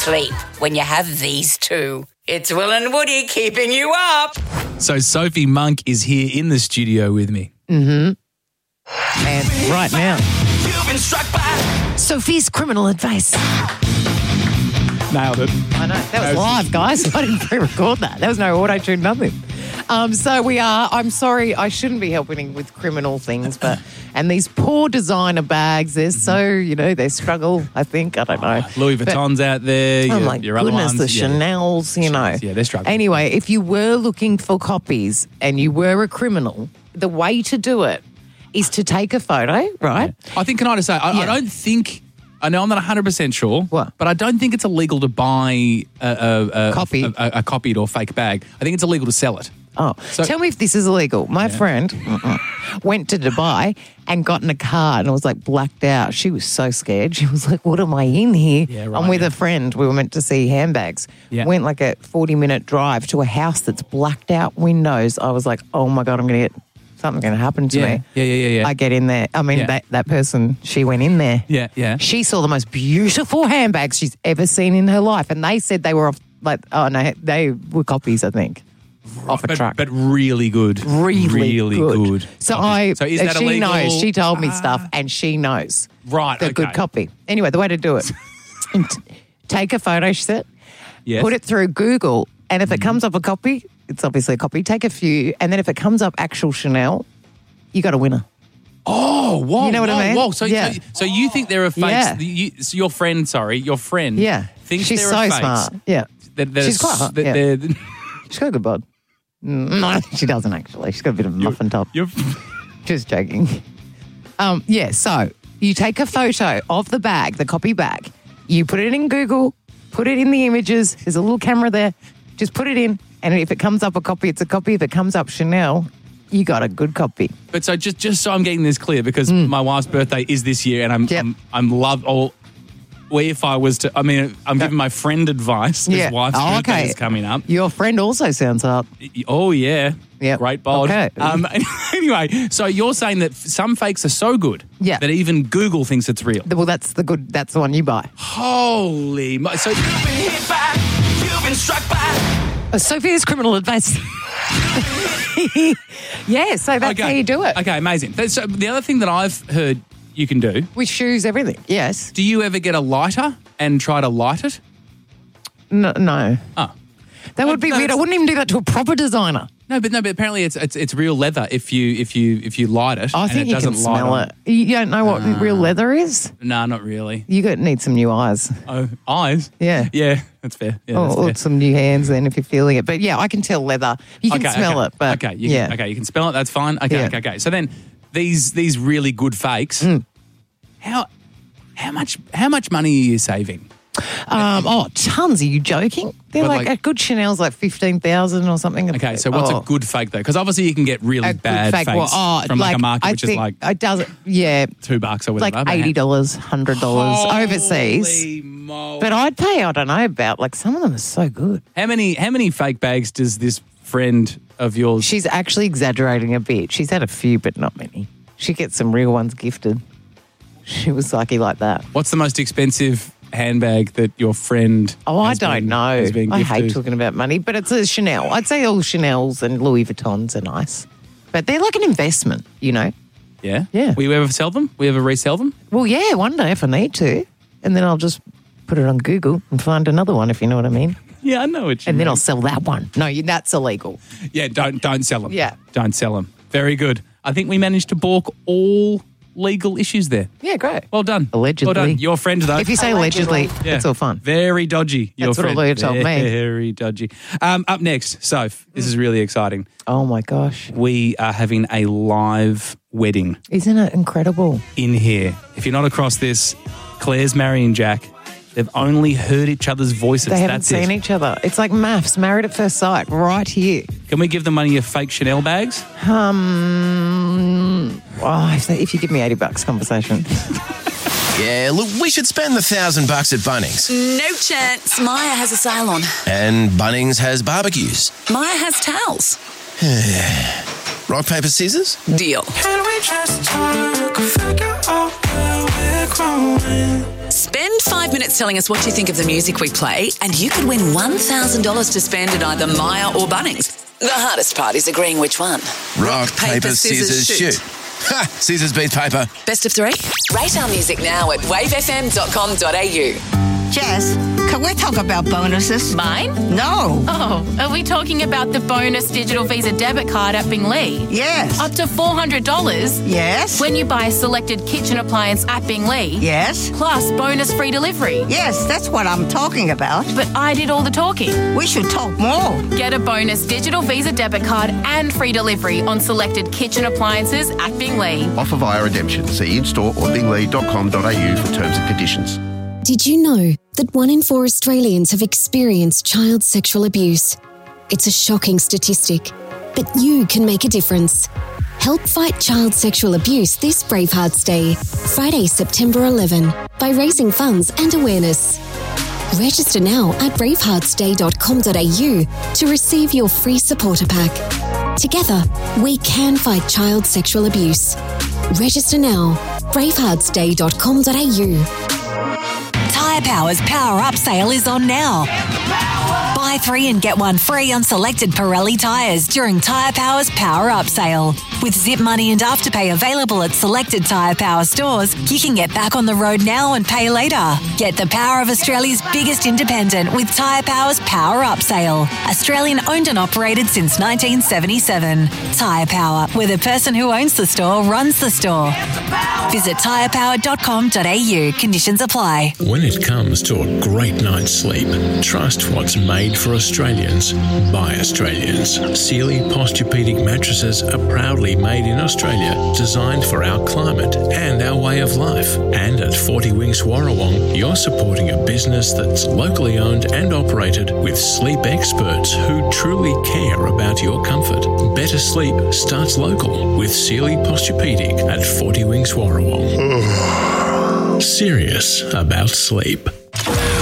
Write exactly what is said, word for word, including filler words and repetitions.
sleep when you have these two. It's Will and Woody keeping you up. So Sophie Monk is here in the studio with me. Mm-hmm. And right now, You've been struck by... Sophie's criminal advice. Nailed it. I know. That was live, guys. I didn't pre-record that. There was no auto-tune, nothing. Um, so we are, I'm sorry, I shouldn't be helping with criminal things, but, and these poor designer bags, they're so, you know, they struggle, I think, I don't know. Louis Vuitton's but, out there. Oh your, my your other goodness, ones. the yeah. Chanel's, you know. Yeah, they're struggling. Anyway, if you were looking for copies and you were a criminal, the way to do it is to take a photo, right? Yeah. I think, can I just say, I, Yeah. I don't think, I know I'm not one hundred percent sure, What? but I don't think it's illegal to buy a, a, a, Copy. a, a, a copied or fake bag. I think it's illegal to sell it. Oh, So- tell me if this is illegal. My friend mm-mm, went to Dubai and got in a car and was like blacked out. She was so scared. She was like, what am I in here? Yeah, right, I'm with yeah. a friend. We were meant to see handbags. Yeah. Went like a forty minute drive to a house that's blacked out windows. I was like, oh my God, I'm going to get something going to happen to Yeah. me. Yeah, yeah, yeah, yeah. I get in there. I mean, Yeah. that, that person, she went in there. Yeah, yeah. She saw the most beautiful handbags she's ever seen in her life. And they said they were off, like, oh no, they were copies, I think. Off a But, truck. but really good. really, really good. good. So Copies. I, So is uh, that she illegal? knows. She told me Ah. stuff, and she knows. Right, the okay. good copy. Anyway, the way to do it: and t- take a photo, she said, Yes. put it through Google, and if it comes up a copy, it's obviously a copy. Take a few, and then if it comes up actual Chanel, you got a winner. Oh, whoa. You know what I whoa, mean? Whoa. So, Yeah. so, so you think there are fakes? Yeah. You, so your friend, sorry, your friend. Yeah, Thinks she's there so are fakes. smart. Yeah, That, that She's are quite s- hot, that yeah. they're- she's got a good bod. Mm, No, she doesn't actually. She's got a bit of a muffin top. You're, Just joking. Um, yeah, so you take a photo of the bag, the copy bag. You put it in Google, put it in the images. There's a little camera there. Just put it in. And if it comes up a copy, it's a copy. If it comes up Chanel, you got a good copy. but so just just so I'm getting this clear, because my wife's birthday is this year, and I'm Yep. I'm, I'm love. Or if I was to, I mean, I'm giving my friend advice. His wife's Oh, birthday okay. is coming up. Your friend also sounds hot. Oh yeah, Yep. great bod. Okay. Um, anyway, so you're saying that some fakes are so good, Yeah. that even Google thinks it's real. Well, that's the good. That's the one you buy. Holy, mo- so You've been hit by... You've been struck by... Uh, Sophia's criminal advice. Yeah, so that's how you do it. Okay, amazing. That's- So the other thing that I've heard you can do, With shoes, everything. Yes. do you ever get a lighter and try to light it? No. no. Oh. That would be No, weird. I it's- wouldn't even do that to a proper designer. No, but no, but apparently it's it's, it's real leather if you if you if you light it. I and think it you doesn't can light smell on. it. You don't know what real leather is? No, not really. You got need some new eyes. Oh, eyes? Yeah. Yeah, that's fair. Yeah, Or, that's or fair. some new hands then if you're feeling it. But yeah, I can tell leather. You can Okay, smell okay. it, but okay, you yeah. can, okay, you can smell it. That's fine. Okay, Yeah. okay, okay. So then these these really good fakes. Mm. How how much how much money are you saving? Um, oh, tons. Are you joking? They're But like, like- a good Chanel's like fifteen thousand or something. Okay, so what's Oh, a good fake though? Because obviously you can get really a good bad fake? fakes Well, oh, from like, a market I which think is like it doesn't. Yeah, two bucks or like whatever. but- eighty dollars, hundred dollars overseas. Holy moly. But I'd pay. I don't know about like some of them are so good. How many how many fake bags does this friend of yours? She's actually exaggerating a bit. She's had a few, but not many. She gets some real ones gifted. She was lucky like that. What's the most expensive handbag that your friend? Oh, I has don't been- know. has been I hate gifted? talking about money, but it's a Chanel. I'd say all Chanels and Louis Vuittons are nice, but they're like an investment, you know? Yeah, Yeah. Will you ever sell them? Will you ever resell them? Well, yeah, one day if I need to, and then I'll just put it on Google and find another one, if you know what I mean. Yeah, I know what you And then mean. I'll sell that one. No, you- that's illegal. Yeah, don't don't sell them. Yeah. don't sell them. Very good. I think we managed to balk all legal issues there. Yeah, great. Well done. Allegedly. Well done. Your friend though. If you say allegedly, Yeah. it's all fun. Very dodgy. Your That's what a friend. lawyer told me. Very dodgy. Um, up next, Soph, this is really exciting. Oh my gosh. We are having a live wedding Isn't it incredible? in here. If you're not across this, Claire's marrying Jack. They've only heard each other's voices. They haven't That's seen it. each other. It's like maths, married at first sight, right here. Can we give them money of fake Chanel bags? Um, oh, if, they- if you give me eighty bucks conversation. Yeah, look, we should spend the thousand bucks at Bunnings. No chance. Maya has a salon. And Bunnings has barbecues. Maya has towels. Rock, paper, scissors? Deal. Can we just talk, figure out where we're growing? Spend five minutes minutes telling us what you think of the music we play, and you could win one thousand dollars to spend at either Myer or Bunnings. The hardest part is agreeing which one. Rock, paper, scissors, shoot. Ha! Scissors beats paper. Best of three? Rate our music now at wave f m dot com dot a u. Jess, can we talk about bonuses? Mine? No. Oh, are we talking about the bonus digital Visa debit card at Binglee? Yes. Up to four hundred dollars? Yes. When you buy a selected kitchen appliance at Binglee? Yes. Plus bonus free delivery? Yes, that's what I'm talking about. But I did all the talking. We should talk more. Get a bonus digital Visa debit card and free delivery on selected kitchen appliances at Binglee. Offer via redemption. See in-store or binglee dot com dot a u for terms and conditions. Did you know that one in four Australians have experienced child sexual abuse? It's a shocking statistic, but you can make a difference. Help fight child sexual abuse this Bravehearts Day, Friday, September eleventh, by raising funds and awareness. Register now at bravehearts day dot com dot a u to receive your free supporter pack. Together, we can fight child sexual abuse. Register now, bravehearts day dot com dot a u. Tyre Power's Power Up sale is on now. Buy three and get one free on selected Pirelli tyres during Tyre Power's Power Up sale. With Zip Money and Afterpay available at selected Tyre Power stores, you can get back on the road now and pay later. Get the power of Australia's biggest independent with Tyre Power's Power Up sale. Australian owned and operated since nineteen seventy-seven. Tyre Power, where the person who owns the store runs the store. Visit tyre power dot com dot a u. Conditions apply. When it comes to a great night's sleep, trust what's made for Australians by Australians. Sealy Posturepedic mattresses are proudly made in Australia, designed for our climate and our way of life. And at forty Winks Warrawong, you're supporting a business that's locally owned and operated with sleep experts who truly care about your comfort. Better sleep starts local with Sealy Posturepedic at forty Winks Warrawong. Serious about sleep.